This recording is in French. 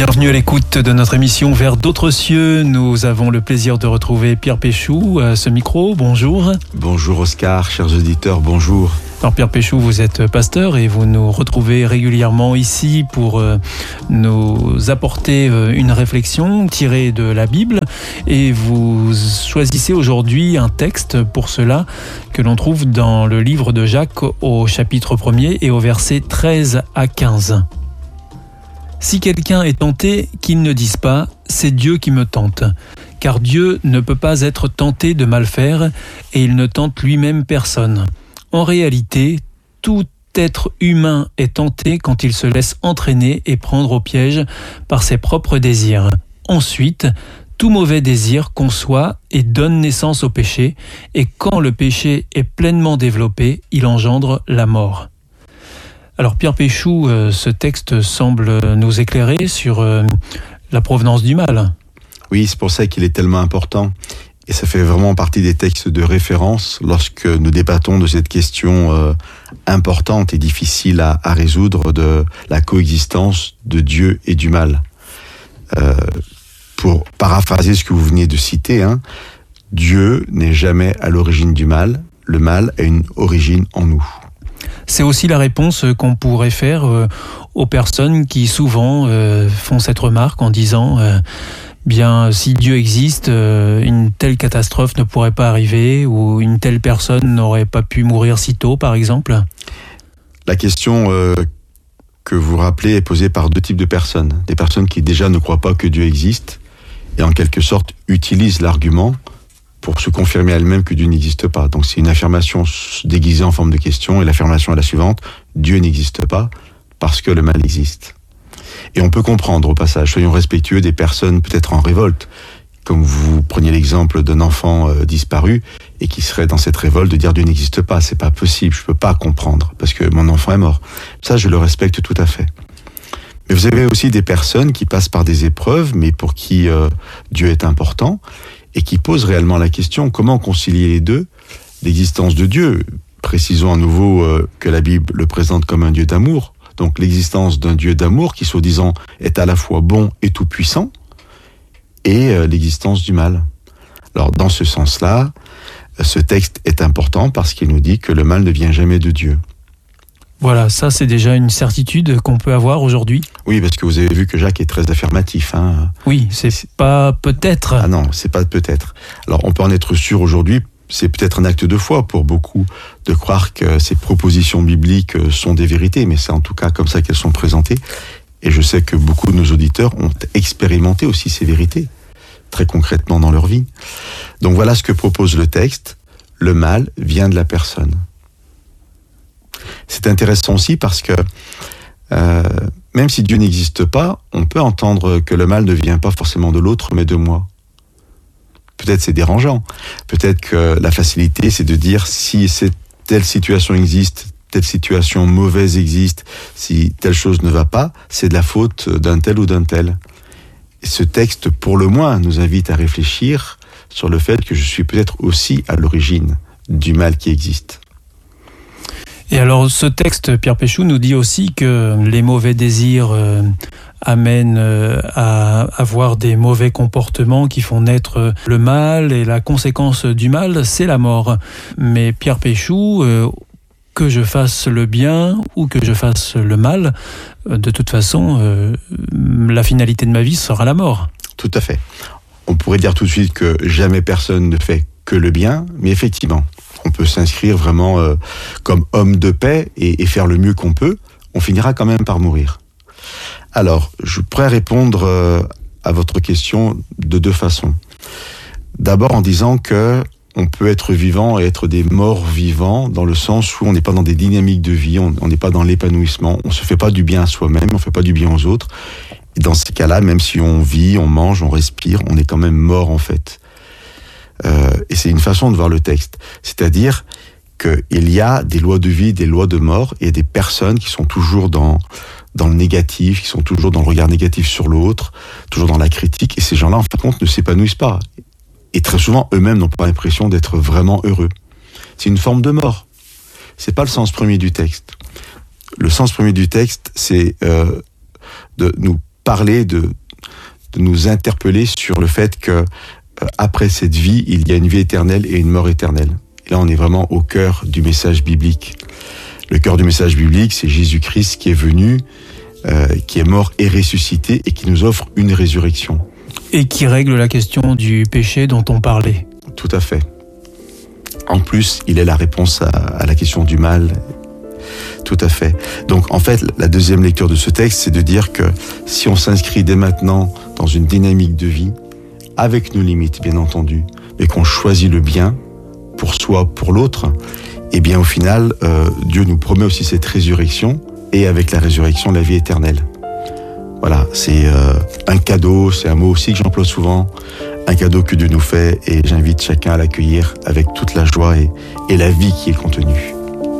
Bienvenue à l'écoute de notre émission Vers d'autres cieux. Nous avons le plaisir de retrouver Pierre Péchou à ce micro. Bonjour. Bonjour Oscar, chers auditeurs, bonjour. Alors Pierre Péchou, vous êtes pasteur et vous nous retrouvez régulièrement ici pour nous apporter une réflexion tirée de la Bible. Et vous choisissez aujourd'hui un texte pour cela que l'on trouve dans le livre de Jacques au chapitre 1er et au verset 13 à 15. Si quelqu'un est tenté, qu'il ne dise pas « c'est Dieu qui me tente », car Dieu ne peut pas être tenté de mal faire et il ne tente lui-même personne. En réalité, tout être humain est tenté quand il se laisse entraîner et prendre au piège par ses propres désirs. Ensuite, tout mauvais désir conçoit et donne naissance au péché, et quand le péché est pleinement développé, il engendre la mort. Alors Pierre Péchou, ce texte semble nous éclairer sur la provenance du mal. Oui, c'est pour ça qu'il est tellement important. Et ça fait vraiment partie des textes de référence lorsque nous débattons de cette question importante et difficile à résoudre de la coexistence de Dieu et du mal. Pour paraphraser ce que vous venez de citer, Dieu n'est jamais à l'origine du mal. Le mal a une origine en nous. C'est aussi la réponse qu'on pourrait faire aux personnes qui souvent font cette remarque en disant bien, si Dieu existe, une telle catastrophe ne pourrait pas arriver ou une telle personne n'aurait pas pu mourir si tôt, par exemple. La question que vous rappelez est posée par deux types de personnes. Des personnes qui déjà ne croient pas que Dieu existe et en quelque sorte utilisent l'argument pour se confirmer à elles-mêmes que Dieu n'existe pas. Donc c'est une affirmation déguisée en forme de question, et l'affirmation est la suivante: Dieu n'existe pas parce que le mal existe. Et on peut comprendre au passage, soyons respectueux des personnes peut-être en révolte, comme vous preniez l'exemple d'un enfant disparu, et qui serait dans cette révolte de dire Dieu n'existe pas, c'est pas possible, je peux pas comprendre, parce que mon enfant est mort. Ça, je le respecte tout à fait. Mais vous avez aussi des personnes qui passent par des épreuves, mais pour qui Dieu est important, et qui posent réellement la question, comment concilier les deux, l'existence de Dieu, précisons à nouveau que la Bible le présente comme un Dieu d'amour, donc l'existence d'un Dieu d'amour qui, soi-disant, est à la fois bon et tout-puissant, et l'existence du mal. Alors, dans ce sens-là, ce texte est important parce qu'il nous dit que le mal ne vient jamais de Dieu. Voilà, ça c'est déjà une certitude qu'on peut avoir aujourd'hui. Oui, parce que vous avez vu que Jacques est très affirmatif. Oui, c'est pas peut-être. Ah non, c'est pas peut-être. Alors, on peut en être sûr aujourd'hui. C'est peut-être un acte de foi pour beaucoup de croire que ces propositions bibliques sont des vérités, mais c'est en tout cas comme ça qu'elles sont présentées. Et je sais que beaucoup de nos auditeurs ont expérimenté aussi ces vérités, très concrètement dans leur vie. Donc voilà ce que propose le texte. Le mal vient de la personne. C'est intéressant aussi parce que même si Dieu n'existe pas, on peut entendre que le mal ne vient pas forcément de l'autre, mais de moi. Peut-être c'est dérangeant. Peut-être que la facilité, c'est de dire si telle situation existe, telle situation mauvaise existe, si telle chose ne va pas, c'est de la faute d'un tel ou d'un tel. Et ce texte, pour le moins, nous invite à réfléchir sur le fait que je suis peut-être aussi à l'origine du mal qui existe. Et alors, ce texte, Pierre Péchou, nous dit aussi que les mauvais désirs amènent à avoir des mauvais comportements qui font naître le mal, et la conséquence du mal, c'est la mort. Mais Pierre Péchou, que je fasse le bien ou que je fasse le mal, de toute façon, la finalité de ma vie sera la mort. Tout à fait. On pourrait dire tout de suite que jamais personne ne fait que le bien, mais effectivement, on peut s'inscrire vraiment comme homme de paix et faire le mieux qu'on peut. On finira quand même par mourir. Alors, je pourrais répondre à votre question de deux façons. D'abord en disant que on peut être vivant et être des morts vivants, dans le sens où on n'est pas dans des dynamiques de vie, on n'est pas dans l'épanouissement, on se fait pas du bien à soi-même, on fait pas du bien aux autres. Et dans ces cas-là, même si on vit, on mange, on respire, on est quand même mort en fait. Et c'est une façon de voir le texte. C'est-à-dire qu'il y a des lois de vie, des lois de mort, et des personnes qui sont toujours dans le négatif, qui sont toujours dans le regard négatif sur l'autre, toujours dans la critique, et ces gens-là, en fin de compte, ne s'épanouissent pas. Et très souvent, eux-mêmes n'ont pas l'impression d'être vraiment heureux. C'est une forme de mort. C'est pas le sens premier du texte. Le sens premier du texte, c'est de nous parler, de nous interpeller sur le fait que après cette vie, il y a une vie éternelle et une mort éternelle. Et là, on est vraiment au cœur du message biblique. Le cœur du message biblique, c'est Jésus-Christ qui est venu, qui est mort et ressuscité et qui nous offre une résurrection. Et qui règle la question du péché dont on parlait. Tout à fait. En plus, il est la réponse à la question du mal. Tout à fait. Donc, en fait, la deuxième lecture de ce texte, c'est de dire que si on s'inscrit dès maintenant dans une dynamique de vie, avec nos limites, bien entendu, mais qu'on choisit le bien pour soi, pour l'autre, et bien au final, Dieu nous promet aussi cette résurrection, et avec la résurrection, la vie éternelle. Voilà, c'est un cadeau, c'est un mot aussi que j'emploie souvent, un cadeau que Dieu nous fait, et j'invite chacun à l'accueillir avec toute la joie et la vie qui est contenue.